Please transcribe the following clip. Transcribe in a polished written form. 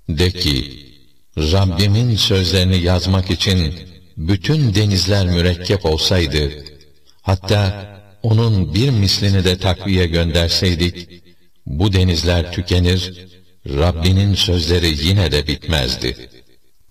De ki, Rabbimin sözlerini yazmak için bütün denizler mürekkep olsaydı, hatta onun bir mislini de takviye gönderseydik, bu denizler tükenir, Rabbinin sözleri yine de bitmezdi.